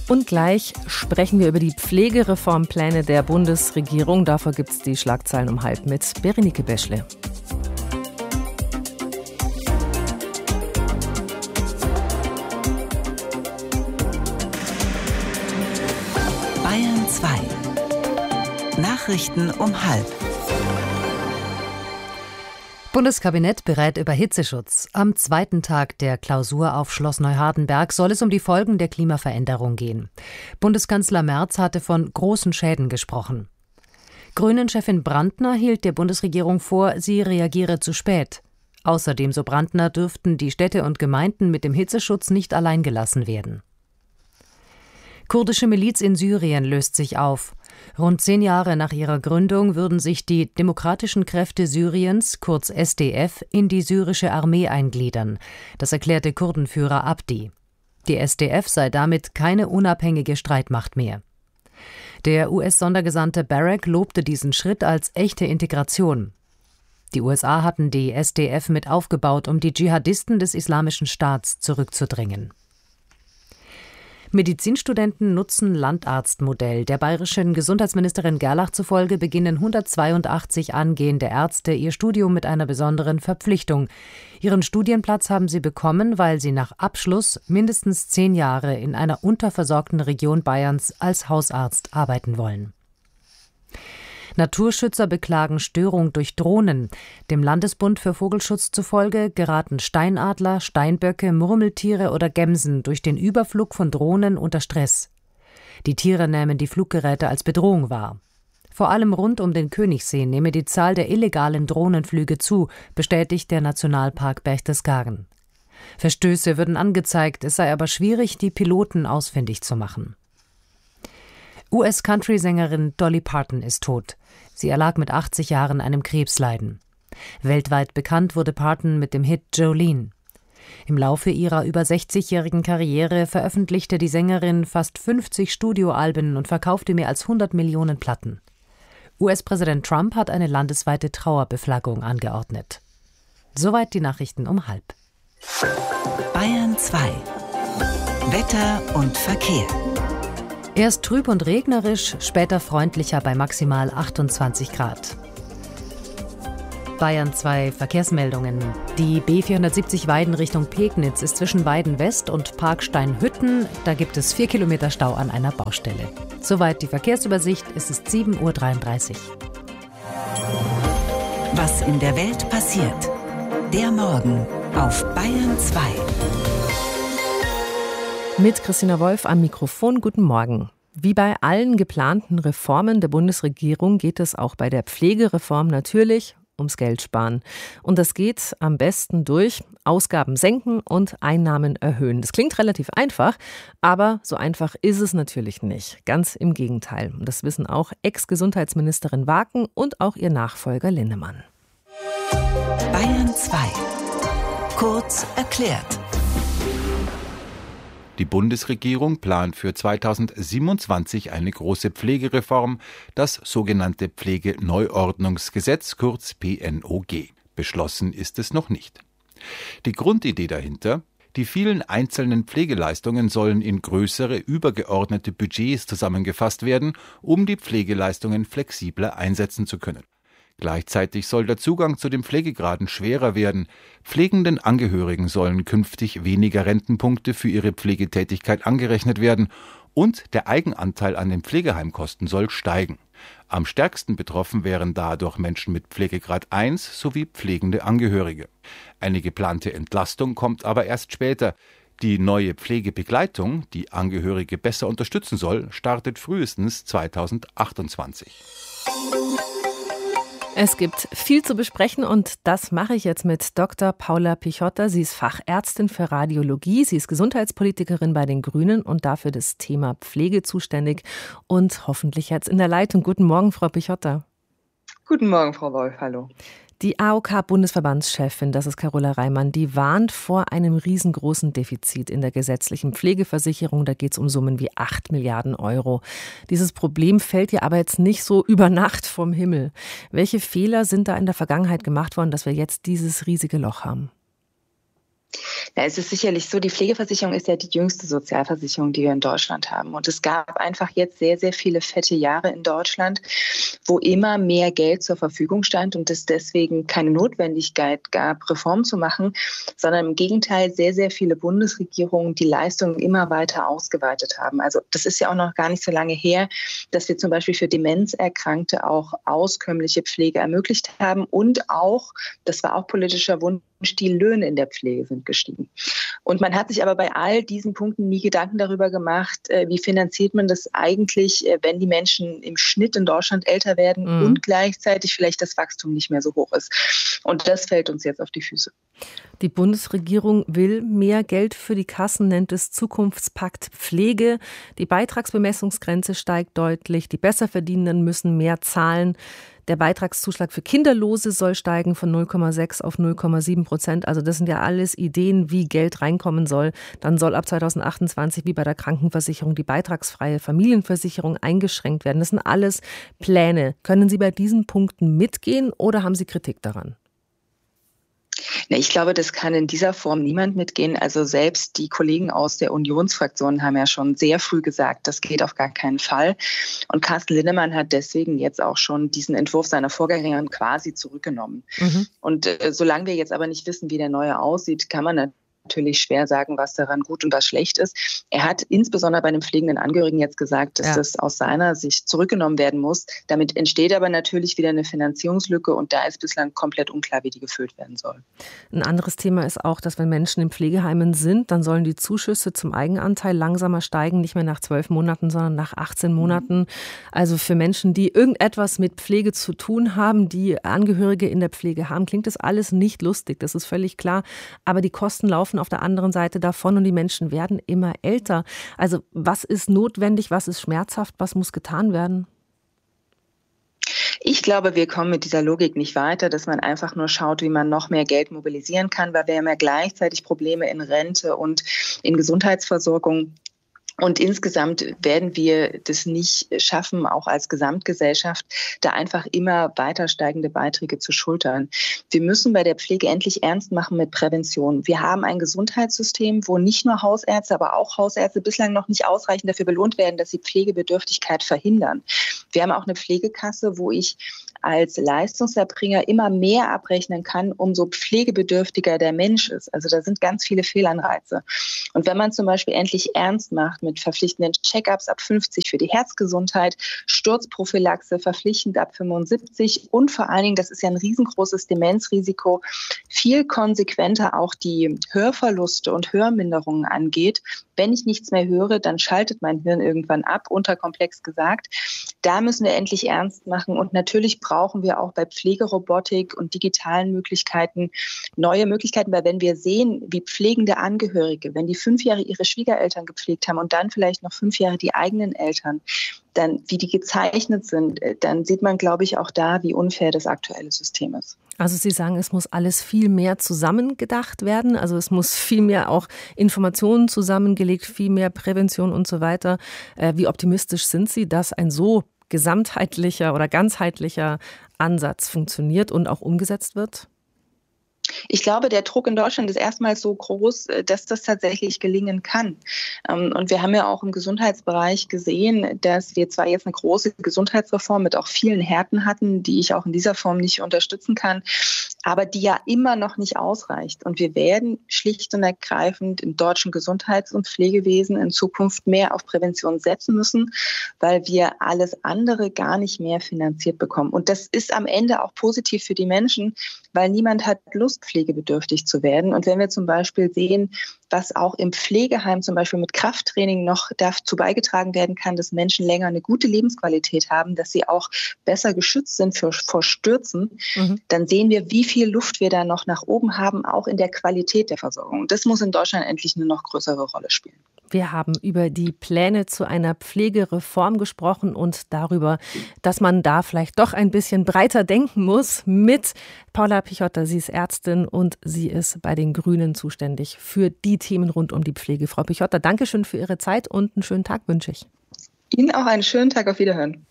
Und gleich sprechen wir über die Pflegereformpläne der Bundesregierung. Davor gibt es die Schlagzeilen um halb mit Berenike Beschle. Bayern 2. Nachrichten um halb. Bundeskabinett berät über Hitzeschutz. Am zweiten Tag der Klausur auf Schloss Neuhardenberg soll es um die Folgen der Klimaveränderung gehen. Bundeskanzler Merz hatte von großen Schäden gesprochen. Grünen-Chefin Brandner hielt der Bundesregierung vor, sie reagiere zu spät. Außerdem, so Brandner, dürften die Städte und Gemeinden mit dem Hitzeschutz nicht allein gelassen werden. Kurdische Miliz in Syrien löst sich auf. Rund 10 Jahre nach ihrer Gründung würden sich die Demokratischen Kräfte Syriens, kurz SDF, in die syrische Armee eingliedern. Das erklärte Kurdenführer Abdi. Die SDF sei damit keine unabhängige Streitmacht mehr. Der US-Sondergesandte Barrack lobte diesen Schritt als echte Integration. Die USA hatten die SDF mit aufgebaut, um die Dschihadisten des Islamischen Staats zurückzudrängen. Medizinstudenten nutzen Landarztmodell. Der bayerischen Gesundheitsministerin Gerlach zufolge beginnen 182 angehende Ärzte ihr Studium mit einer besonderen Verpflichtung. Ihren Studienplatz haben sie bekommen, weil sie nach Abschluss mindestens 10 Jahre in einer unterversorgten Region Bayerns als Hausarzt arbeiten wollen. Naturschützer beklagen Störung durch Drohnen. Dem Landesbund für Vogelschutz zufolge geraten Steinadler, Steinböcke, Murmeltiere oder Gämsen durch den Überflug von Drohnen unter Stress. Die Tiere nehmen die Fluggeräte als Bedrohung wahr. Vor allem rund um den Königssee nehme die Zahl der illegalen Drohnenflüge zu, bestätigt der Nationalpark Berchtesgaden. Verstöße würden angezeigt, es sei aber schwierig, die Piloten ausfindig zu machen. US-Country-Sängerin Dolly Parton ist tot. Sie erlag mit 80 Jahren einem Krebsleiden. Weltweit bekannt wurde Parton mit dem Hit Jolene. Im Laufe ihrer über 60-jährigen Karriere veröffentlichte die Sängerin fast 50 Studioalben und verkaufte mehr als 100 Millionen Platten. US-Präsident Trump hat eine landesweite Trauerbeflaggung angeordnet. Soweit die Nachrichten um halb. Bayern 2. Wetter und Verkehr. Erst trüb und regnerisch, später freundlicher bei maximal 28 Grad. Bayern 2 Verkehrsmeldungen. Die B470 Weiden Richtung Pegnitz ist zwischen Weiden West und Parksteinhütten. Da gibt es 4 Kilometer Stau an einer Baustelle. Soweit die Verkehrsübersicht. Es ist 7:33 Uhr. Was in der Welt passiert. Der Morgen auf Bayern 2. Mit Christina Wolf am Mikrofon. Guten Morgen. Wie bei allen geplanten Reformen der Bundesregierung geht es auch bei der Pflegereform natürlich ums Geld sparen. Und das geht am besten durch Ausgaben senken und Einnahmen erhöhen. Das klingt relativ einfach, aber so einfach ist es natürlich nicht. Ganz im Gegenteil. Und das wissen auch Ex-Gesundheitsministerin Waken und auch ihr Nachfolger Linnemann. Bayern 2. Kurz erklärt. Die Bundesregierung plant für 2027 eine große Pflegereform, das sogenannte Pflegeneuordnungsgesetz, kurz PNOG. Beschlossen ist es noch nicht. Die Grundidee dahinter: die vielen einzelnen Pflegeleistungen sollen in größere, übergeordnete Budgets zusammengefasst werden, um die Pflegeleistungen flexibler einsetzen zu können. Gleichzeitig soll der Zugang zu den Pflegegraden schwerer werden. Pflegenden Angehörigen sollen künftig weniger Rentenpunkte für ihre Pflegetätigkeit angerechnet werden und der Eigenanteil an den Pflegeheimkosten soll steigen. Am stärksten betroffen wären dadurch Menschen mit Pflegegrad 1 sowie pflegende Angehörige. Eine geplante Entlastung kommt aber erst später. Die neue Pflegebegleitung, die Angehörige besser unterstützen soll, startet frühestens 2028. Es gibt viel zu besprechen und das mache ich jetzt mit Dr. Paula Pichotta. Sie ist Fachärztin für Radiologie, sie ist Gesundheitspolitikerin bei den Grünen und dafür das Thema Pflege zuständig und hoffentlich jetzt in der Leitung. Guten Morgen, Frau Pichotta. Guten Morgen, Frau Wolf, hallo. Die AOK-Bundesverbandschefin, das ist Carola Reimann, die warnt vor einem riesengroßen Defizit in der gesetzlichen Pflegeversicherung. Da geht es um Summen wie 8 Milliarden Euro. Dieses Problem fällt ja aber jetzt nicht so über Nacht vom Himmel. Welche Fehler sind da in der Vergangenheit gemacht worden, dass wir jetzt dieses riesige Loch haben? Ja, es ist sicherlich so, die Pflegeversicherung ist ja die jüngste Sozialversicherung, die wir in Deutschland haben. Und es gab einfach jetzt sehr, sehr viele fette Jahre in Deutschland, wo immer mehr Geld zur Verfügung stand und es deswegen keine Notwendigkeit gab, Reformen zu machen, sondern im Gegenteil sehr, sehr viele Bundesregierungen die Leistungen immer weiter ausgeweitet haben. Also das ist ja auch noch gar nicht so lange her, dass wir zum Beispiel für Demenzerkrankte auch auskömmliche Pflege ermöglicht haben und auch, das war auch politischer Wunsch, die Löhne in der Pflege sind gestiegen. Und man hat sich aber bei all diesen Punkten nie Gedanken darüber gemacht, wie finanziert man das eigentlich, wenn die Menschen im Schnitt in Deutschland älter werden und gleichzeitig vielleicht das Wachstum nicht mehr so hoch ist. Und das fällt uns jetzt auf die Füße. Die Bundesregierung will mehr Geld für die Kassen, nennt es Zukunftspakt Pflege. Die Beitragsbemessungsgrenze steigt deutlich, die Besserverdienenden müssen mehr zahlen. Der Beitragszuschlag für Kinderlose soll steigen von 0,6 auf 0,7%. Also das sind ja alles Ideen, wie Geld reinkommen soll. Dann soll ab 2028 wie bei der Krankenversicherung die beitragsfreie Familienversicherung eingeschränkt werden. Das sind alles Pläne. Können Sie bei diesen Punkten mitgehen oder haben Sie Kritik daran? Ich glaube, das kann in dieser Form niemand mitgehen. Also selbst die Kollegen aus der Unionsfraktion haben ja schon sehr früh gesagt, das geht auf gar keinen Fall. Und Carsten Linnemann hat deswegen jetzt auch schon diesen Entwurf seiner Vorgängerin quasi zurückgenommen. Und solange wir jetzt aber nicht wissen, wie der neue aussieht, kann man natürlich schwer sagen, was daran gut und was schlecht ist. Er hat insbesondere bei den pflegenden Angehörigen jetzt gesagt, dass das aus seiner Sicht zurückgenommen werden muss. Damit entsteht aber natürlich wieder eine Finanzierungslücke und da ist bislang komplett unklar, wie die gefüllt werden soll. Ein anderes Thema ist auch, dass wenn Menschen in Pflegeheimen sind, dann sollen die Zuschüsse zum Eigenanteil langsamer steigen, nicht mehr nach 12 Monaten, sondern nach 18 Monaten. Also für Menschen, die irgendetwas mit Pflege zu tun haben, die Angehörige in der Pflege haben, klingt das alles nicht lustig, das ist völlig klar. Aber die Kosten laufen auf der anderen Seite davon und die Menschen werden immer älter. Also was ist notwendig, was ist schmerzhaft, was muss getan werden? Ich glaube, wir kommen mit dieser Logik nicht weiter, dass man einfach nur schaut, wie man noch mehr Geld mobilisieren kann, weil wir haben ja gleichzeitig Probleme in Rente und in Gesundheitsversorgung. Und insgesamt werden wir das nicht schaffen, auch als Gesamtgesellschaft, da einfach immer weiter steigende Beiträge zu schultern. Wir müssen bei der Pflege endlich ernst machen mit Prävention. Wir haben ein Gesundheitssystem, wo nicht nur Hausärzte, aber auch Hausärzte bislang noch nicht ausreichend dafür belohnt werden, dass sie Pflegebedürftigkeit verhindern. Wir haben auch eine Pflegekasse, wo ich als Leistungserbringer immer mehr abrechnen kann, umso pflegebedürftiger der Mensch ist. Also da sind ganz viele Fehlanreize. Und wenn man zum Beispiel endlich ernst macht mit verpflichtenden Check-ups ab 50 für die Herzgesundheit, Sturzprophylaxe verpflichtend ab 75 und vor allen Dingen, das ist ja ein riesengroßes Demenzrisiko, viel konsequenter auch die Hörverluste und Hörminderungen angeht. Wenn ich nichts mehr höre, dann schaltet mein Hirn irgendwann ab, unterkomplex gesagt. Da müssen wir endlich ernst machen und natürlich brauchen wir auch bei Pflegerobotik und digitalen Möglichkeiten neue Möglichkeiten, weil wenn wir sehen, wie pflegende Angehörige, wenn die 5 Jahre ihre Schwiegereltern gepflegt haben und dann vielleicht noch 5 Jahre die eigenen Eltern, dann wie die gezeichnet sind, dann sieht man, glaube ich, auch da, wie unfair das aktuelle System ist. Also Sie sagen, es muss alles viel mehr zusammengedacht werden, also es muss viel mehr auch Informationen zusammengelegt, viel mehr Prävention und so weiter. Wie optimistisch sind Sie, dass ein so gesamtheitlicher oder ganzheitlicher Ansatz funktioniert und auch umgesetzt wird? Ich glaube, der Druck in Deutschland ist erstmals so groß, dass das tatsächlich gelingen kann. Und wir haben ja auch im Gesundheitsbereich gesehen, dass wir zwar jetzt eine große Gesundheitsreform mit auch vielen Härten hatten, die ich auch in dieser Form nicht unterstützen kann, aber die ja immer noch nicht ausreicht. Und wir werden schlicht und ergreifend im deutschen Gesundheits- und Pflegewesen in Zukunft mehr auf Prävention setzen müssen, weil wir alles andere gar nicht mehr finanziert bekommen. Und das ist am Ende auch positiv für die Menschen, weil niemand hat Lust, pflegebedürftig zu werden. Und wenn wir zum Beispiel sehen, was auch im Pflegeheim zum Beispiel mit Krafttraining noch dazu beigetragen werden kann, dass Menschen länger eine gute Lebensqualität haben, dass sie auch besser geschützt sind vor Stürzen, dann sehen wir, wie viel Luft wir da noch nach oben haben, auch in der Qualität der Versorgung. Und das muss in Deutschland endlich eine noch größere Rolle spielen. Wir haben über die Pläne zu einer Pflegereform gesprochen und darüber, dass man da vielleicht doch ein bisschen breiter denken muss mit Paula Pichotta. Sie ist Ärztin und sie ist bei den Grünen zuständig für die Themen rund um die Pflege. Frau Pichotta, danke schön für Ihre Zeit und einen schönen Tag wünsche ich. Ihnen auch einen schönen Tag, auf Wiederhören.